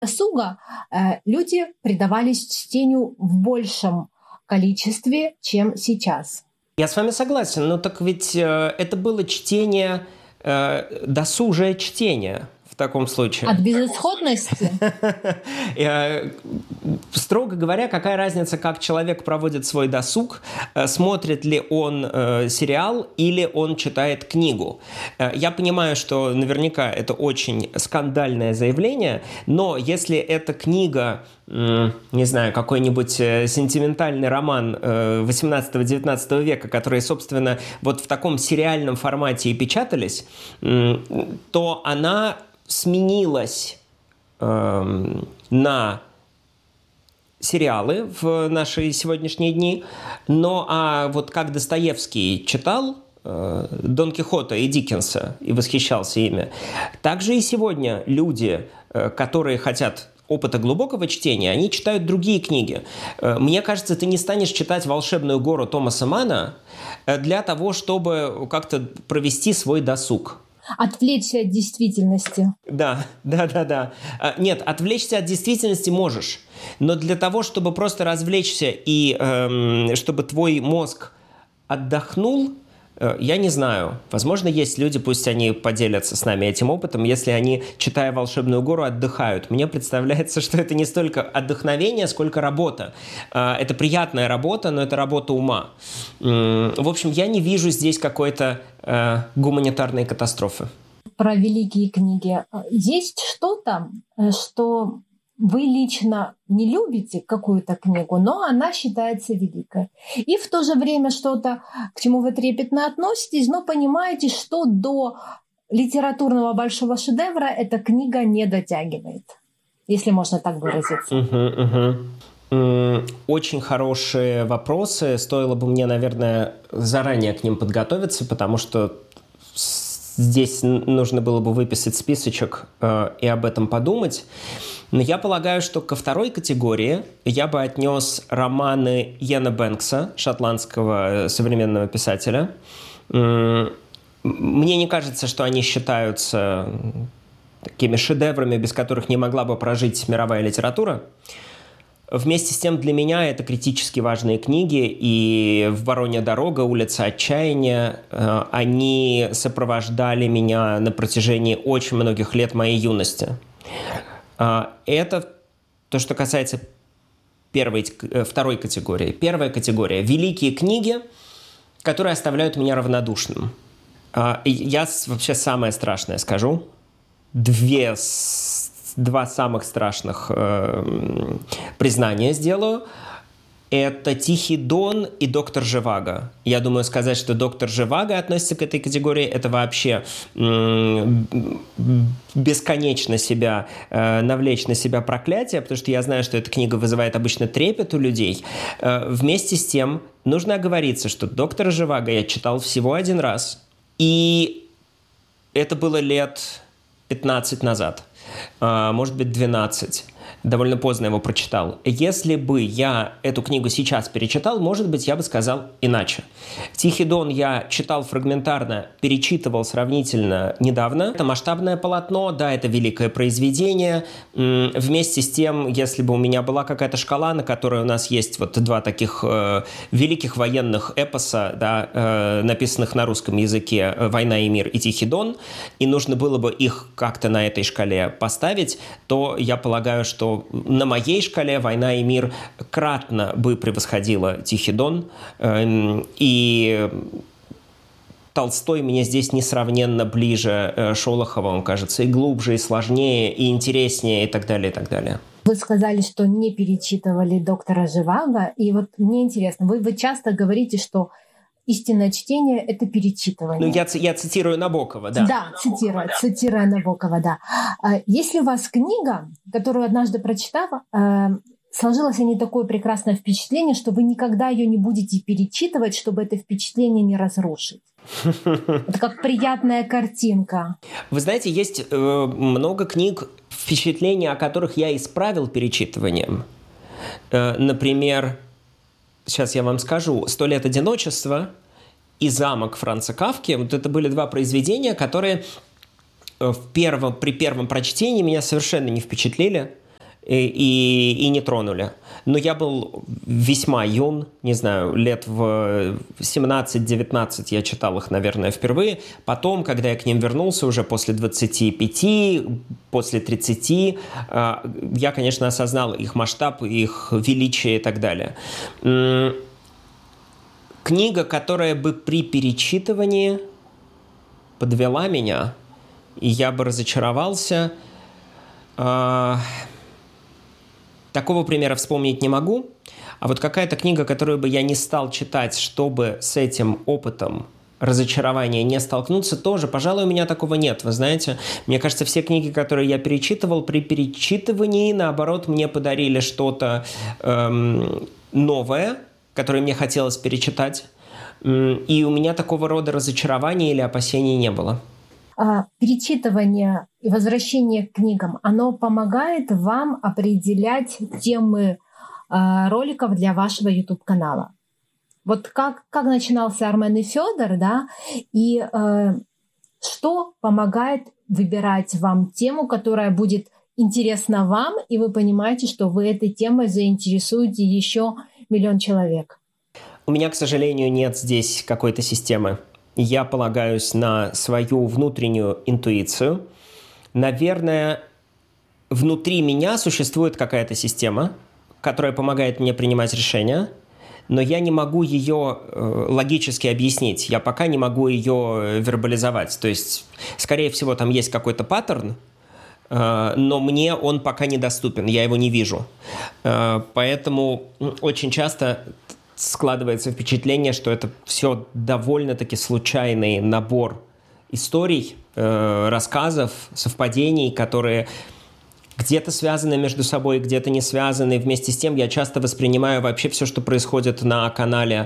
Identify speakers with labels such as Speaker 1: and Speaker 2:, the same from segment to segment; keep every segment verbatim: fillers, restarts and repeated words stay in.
Speaker 1: досуга э, люди предавались чтению в большем количестве, чем сейчас.
Speaker 2: Я с вами согласен, но так ведь э, это было чтение, э, досужее чтение в таком случае.
Speaker 1: От безысходности?
Speaker 2: Строго говоря, какая разница, как человек проводит свой досуг, смотрит ли он сериал или он читает книгу. Я понимаю, что наверняка это очень скандальное заявление, но если эта книга, не знаю, какой-нибудь сентиментальный роман восемнадцатого-девятнадцатого века, которые, собственно, вот в таком сериальном формате и печатались, то она сменилась э, на сериалы в наши сегодняшние дни. Но а вот как Достоевский читал э, Дон Кихота и Диккенса и восхищался ими, также и сегодня люди, э, которые хотят опыта глубокого чтения, они читают другие книги. Э, мне кажется, ты не станешь читать «Волшебную гору» Томаса Манна для того, чтобы как-то провести свой досуг.
Speaker 1: Отвлечься от действительности.
Speaker 2: Да, да, да, да. Нет, отвлечься от действительности можешь, но для того, чтобы просто развлечься и эм, чтобы твой мозг отдохнул, э, я не знаю. Возможно, есть люди, пусть они поделятся с нами этим опытом, если они, читая «Волшебную гору», отдыхают. Мне представляется, что это не столько отдохновение, сколько работа. Э, это приятная работа, но это работа ума. Э, в общем, я не вижу здесь какой-то гуманитарные катастрофы.
Speaker 1: Про великие книги. Есть что-то, что вы лично не любите какую-то книгу, но она считается великой. И в то же время что-то, к чему вы трепетно относитесь, но понимаете, что до литературного большого шедевра эта книга не дотягивает, если можно так выразиться.
Speaker 2: Uh-huh, uh-huh. Очень хорошие вопросы. Стоило бы мне, наверное, заранее к ним подготовиться, потому что здесь нужно было бы выписать списочек э, и об этом подумать. Но я полагаю, что ко второй категории я бы отнес романы Йена Бэнкса, шотландского современного писателя. Мне не кажется, что они считаются такими шедеврами, без которых не могла бы прожить мировая литература. Вместе с тем для меня это критически важные книги, и «Воронья дорога», «Улица отчаяния», э, они сопровождали меня на протяжении очень многих лет моей юности. Э, это то, что касается первой, э, второй категории. Первая категория – великие книги, которые оставляют меня равнодушным. Э, я вообще самое страшное скажу. Две Два самых страшных э, признания сделаю. Это «Тихий Дон» и «Доктор Живаго». Я думаю, сказать, что «Доктор Живаго» относится к этой категории, это вообще э, бесконечно себя, э, навлечь на себя проклятие, потому что я знаю, что эта книга вызывает обычно трепет у людей. Э, вместе с тем, нужно оговориться, что «Доктора Живаго» я читал всего один раз, и это было лет пятнадцать назад. Может быть, двенадцать. Довольно поздно его прочитал. Если бы я эту книгу сейчас перечитал, может быть, я бы сказал иначе. «Тихий Дон» я читал фрагментарно, перечитывал сравнительно недавно. Это масштабное полотно, да, это великое произведение. Вместе с тем, если бы у меня была какая-то шкала, на которой у нас есть вот два таких э, великих военных эпоса, да, э, написанных на русском языке «Война и мир» и «Тихий Дон», и нужно было бы их как-то на этой шкале поставить, то я полагаю, что на моей шкале «Война и мир» кратно бы превосходила «Тихий Дон», и Толстой мне здесь несравненно ближе Шолохова, он кажется и глубже, и сложнее, и интереснее, и так далее, и так далее.
Speaker 1: Вы сказали, что не перечитывали «Доктора Живаго», и вот мне интересно, вы, вы часто говорите, что истинное чтение — это перечитывание.
Speaker 2: Ну, я, я цитирую Набокова, да.
Speaker 1: Да, цитирую, цитирую Набокова, да. Если у вас книга, которую однажды прочитав, сложилось о ней такое прекрасное впечатление, что вы никогда ее не будете перечитывать, чтобы это впечатление не разрушить. Это как приятная картинка.
Speaker 2: Вы знаете, есть э, много книг, впечатления о которых я исправил перечитыванием. Э, например, сейчас я вам скажу, «Сто лет одиночества» и «Замок» Франца Кафки. Вот это были два произведения, которые в первом, при первом прочтении меня совершенно не впечатлили. и, и, и не тронули. Но я был весьма юн, не знаю, лет в семнадцать-девятнадцать я читал их, наверное, впервые. Потом, когда я к ним вернулся уже после двадцати пяти, после тридцати, я, конечно, осознал их масштаб, их величие и так далее. Книга, которая бы при перечитывании подвела меня, и я бы разочаровался, такого примера вспомнить не могу, а вот какая-то книга, которую бы я не стал читать, чтобы с этим опытом разочарования не столкнуться, тоже, пожалуй, у меня такого нет. Вы знаете, мне кажется, все книги, которые я перечитывал, при перечитывании, наоборот, мне подарили что-то эм, новое, которое мне хотелось перечитать, и у меня такого рода разочарования или опасений не было.
Speaker 1: Перечитывание и возвращение к книгам, оно помогает вам определять темы роликов для вашего YouTube-канала. Вот как, как начинался Армен и Федор, да, и э, что помогает выбирать вам тему, которая будет интересна вам, и вы понимаете, что вы этой темой заинтересуете еще миллион человек?
Speaker 2: У меня, к сожалению, нет здесь какой-то системы. Я полагаюсь на свою внутреннюю интуицию. Наверное, внутри меня существует какая-то система, которая помогает мне принимать решения, но я не могу ее э, логически объяснить. Я пока не могу ее вербализовать. То есть, скорее всего, там есть какой-то паттерн, э, но мне он пока недоступен, я его не вижу. Э, поэтому очень часто складывается впечатление, что это все довольно-таки случайный набор историй, э, рассказов, совпадений, которые где-то связаны между собой, где-то не связаны. Вместе с тем я часто воспринимаю вообще все, что происходит на канале,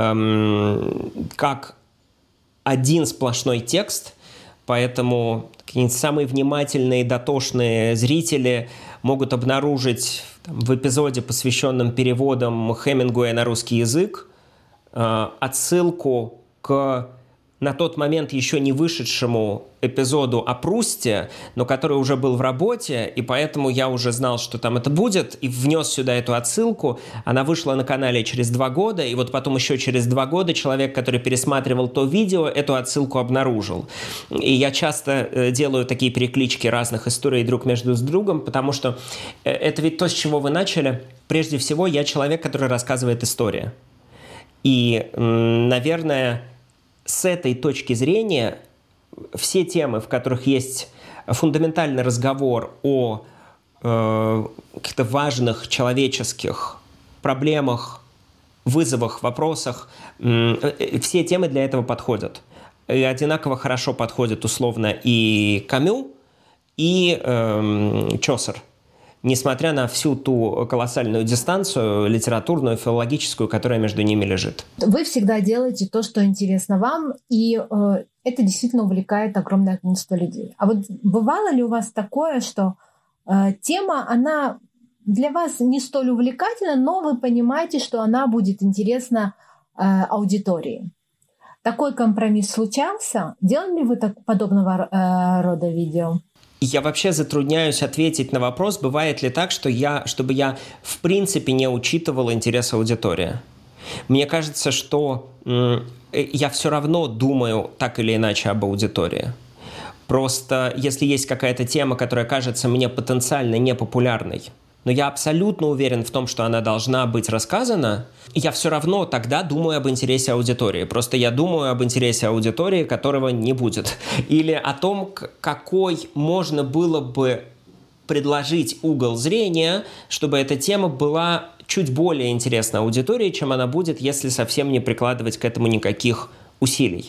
Speaker 2: эм, как один сплошной текст, поэтому какие-нибудь самые внимательные, дотошные зрители могут обнаружить там, в эпизоде, посвященном переводам Хемингуэя на русский язык, э, отсылку к на тот момент еще не вышедшему эпизоду о Прусте, но который уже был в работе, и поэтому я уже знал, что там это будет, и внес сюда эту отсылку. Она вышла на канале через два года, и вот потом еще через два года человек, который пересматривал то видео, эту отсылку обнаружил. И я часто делаю такие переклички разных историй друг между с другом, потому что это ведь то, с чего вы начали. Прежде всего, я человек, который рассказывает истории. И, наверное, с этой точки зрения все темы, в которых есть фундаментальный разговор о э, каких-то важных человеческих проблемах, вызовах, вопросах, э, все темы для этого подходят. И одинаково хорошо подходят условно и Камю, и э, Чосер. Несмотря на всю ту колоссальную дистанцию литературную, филологическую, которая между ними лежит.
Speaker 1: Вы всегда делаете то, что интересно вам, и э, это действительно увлекает огромное количество людей. А вот бывало ли у вас такое, что э, тема, она для вас не столь увлекательна, но вы понимаете, что она будет интересна э, аудитории? Такой компромисс случался? Делали ли вы так, подобного э, рода видео?
Speaker 2: Я вообще затрудняюсь ответить на вопрос, бывает ли так, что я, чтобы я в принципе не учитывал интерес аудитории. Мне кажется, что м, я все равно думаю так или иначе об аудитории. Просто если есть какая-то тема, которая кажется мне потенциально непопулярной, но я абсолютно уверен в том, что она должна быть рассказана, я все равно тогда думаю об интересе аудитории. Просто я думаю об интересе аудитории, которого не будет. Или о том, какой можно было бы предложить угол зрения, чтобы эта тема была чуть более интересна аудитории, чем она будет, если совсем не прикладывать к этому никаких усилий.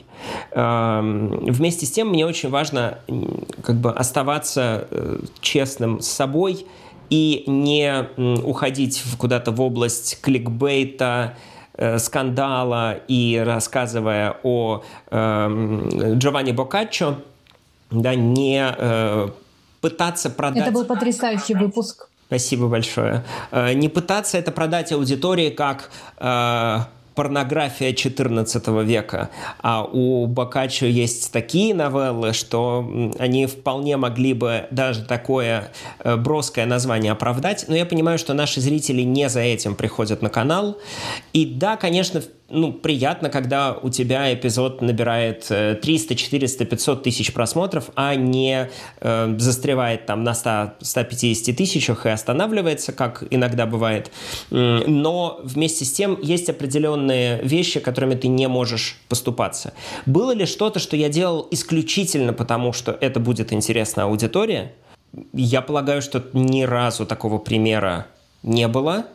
Speaker 2: Вместе с тем мне очень важно как бы оставаться честным с собой и не уходить куда-то в область кликбейта, э, скандала и рассказывая о э, Джованни Боккаччо, да, не э, пытаться продать...
Speaker 1: Это был потрясающий выпуск.
Speaker 2: Спасибо большое. Э, не пытаться это продать аудитории как... Э, порнография четырнадцатого века, а у Боккаччо есть такие новеллы, что они вполне могли бы даже такое броское название оправдать, но я понимаю, что наши зрители не за этим приходят на канал, и да, конечно, ну, приятно, когда у тебя эпизод набирает триста, четыреста, пятьсот тысяч просмотров, а не э, застревает там на сто - сто пятьдесят тысячах и останавливается, как иногда бывает. Но вместе с тем есть определенные вещи, которыми ты не можешь поступаться. Было ли что-то, что я делал исключительно потому, что это будет интересно аудитории? Я полагаю, что ни разу такого примера не было.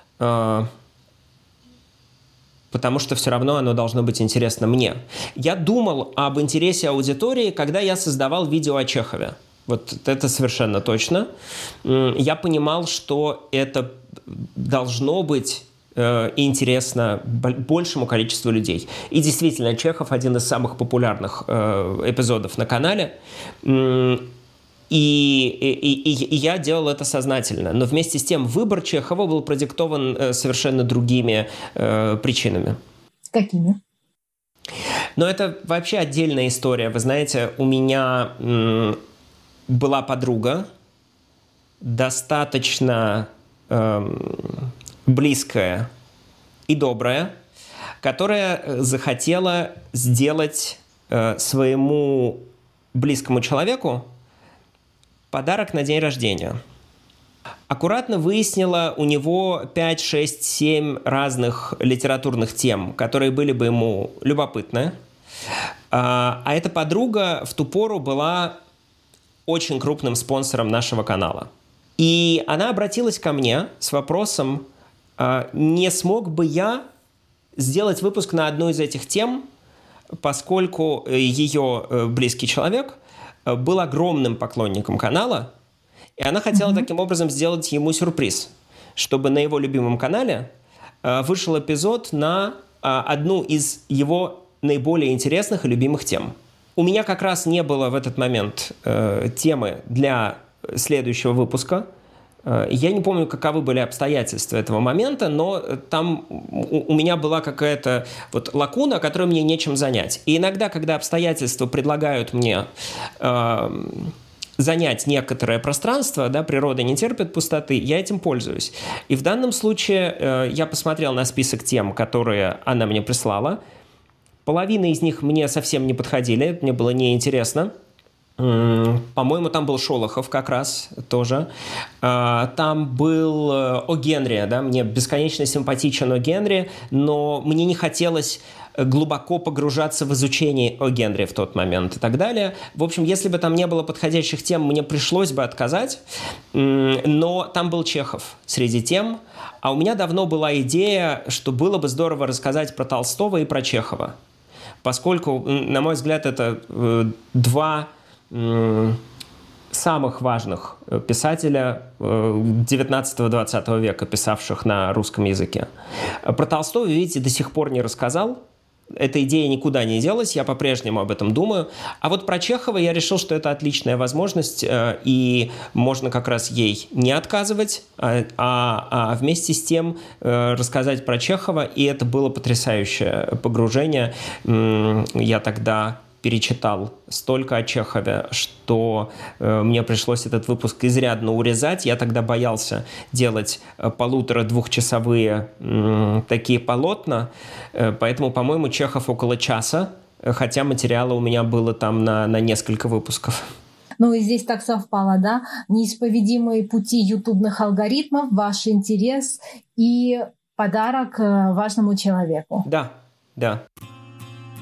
Speaker 2: Потому что все равно оно должно быть интересно мне. Я думал об интересе аудитории, когда я создавал видео о Чехове. Вот это совершенно точно. Я понимал, что это должно быть э, интересно большему количеству людей. И действительно, Чехов один из самых популярных э, эпизодов на канале. И, и, и, и я делал это сознательно. Но вместе с тем выбор Чехова был продиктован э, совершенно другими э, причинами.
Speaker 1: Какими?
Speaker 2: Но это вообще отдельная история. Вы знаете, у меня м, была подруга, достаточно э, близкая и добрая, которая захотела сделать э, своему близкому человеку подарок на день рождения. Аккуратно выяснила у него пять, шесть, семь разных литературных тем, которые были бы ему любопытны. А эта подруга в ту пору была очень крупным спонсором нашего канала. И она обратилась ко мне с вопросом, не смог бы я сделать выпуск на одну из этих тем, поскольку ее близкий человек был огромным поклонником канала, и она хотела mm-hmm. таким образом сделать ему сюрприз, чтобы на его любимом канале э, вышел эпизод на э, одну из его наиболее интересных и любимых тем. У меня как раз не было в этот момент э, темы для следующего выпуска. Э, я не помню, каковы были обстоятельства этого момента, но там у, у меня была какая-то вот лакуна, которую мне нечем занять. И иногда, когда обстоятельства предлагают мне э, занять некоторое пространство, да, природа не терпит пустоты, я этим пользуюсь. И в данном случае э, я посмотрел на список тем, которые она мне прислала. Половина из них мне совсем не подходили, мне было неинтересно. По-моему, там был Шолохов как раз тоже. Там был О. Генри, да, мне бесконечно симпатичен О. Генри, но мне не хотелось глубоко погружаться в изучение О. Генри в тот момент и так далее. В общем, если бы там не было подходящих тем, мне пришлось бы отказать. Но там был Чехов среди тем. А у меня давно была идея, что было бы здорово рассказать про Толстого и про Чехова. Поскольку, на мой взгляд, это два самых важных писателя девятнадцатого-двадцатого века, писавших на русском языке. Про Толстого, видите, до сих пор не рассказал. Эта идея никуда не делась, я по-прежнему об этом думаю. А вот про Чехова я решил, что это отличная возможность, и можно как раз ей не отказывать, а, а вместе с тем рассказать про Чехова, и это было потрясающее погружение. Я тогда перечитал столько о Чехове, что э, мне пришлось этот выпуск изрядно урезать. Я тогда боялся делать э, полутора-двухчасовые э, такие полотна, э, поэтому, по-моему, Чехов около часа, э, хотя материала у меня было там на, на несколько выпусков.
Speaker 1: Ну и здесь так совпало, да? Неисповедимые пути ютубных алгоритмов, ваш интерес и подарок э, важному человеку.
Speaker 2: Да, да.